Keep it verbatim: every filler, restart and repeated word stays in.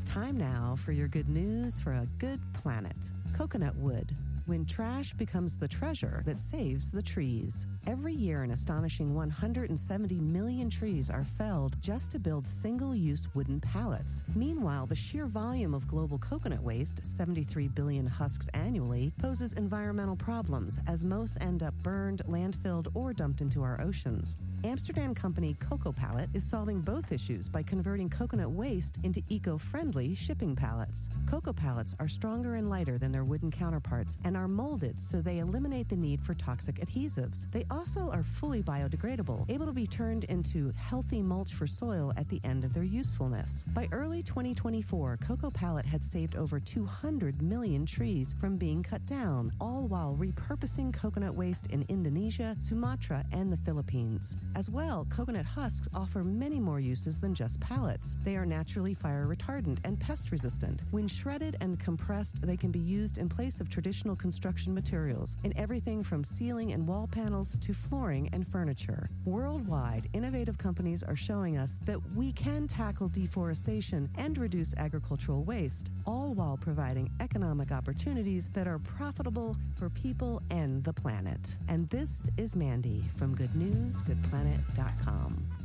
time now for your good news for a good planet. Coconut wood. When trash becomes the treasure that saves the trees. Every year, an astonishing one hundred seventy million trees are felled just to build single-use wooden pallets. Meanwhile, the sheer volume of global coconut waste, seventy-three billion husks annually, poses environmental problems as most end up burned, landfilled, or dumped into our oceans. Amsterdam company Coco Pallet is solving both issues by converting coconut waste into eco-friendly shipping pallets. Coco pallets are stronger and lighter than their wooden counterparts and are molded so they eliminate the need for toxic adhesives. They also are fully biodegradable, able to be turned into healthy mulch for soil at the end of their usefulness. By early twenty twenty-four, Coco Pallet had saved over two hundred million trees from being cut down, all while repurposing coconut waste in Indonesia, Sumatra, and the Philippines. As well, coconut husks offer many more uses than just pallets. They are naturally fire retardant and pest resistant. When shredded and compressed, they can be used in place of traditional construction materials in everything from ceiling and wall panels to flooring and furniture. Worldwide, innovative companies are showing us that we can tackle deforestation and reduce agricultural waste, all while providing economic opportunities that are profitable for people and the planet. And this is Mandy from good news good planet dot com.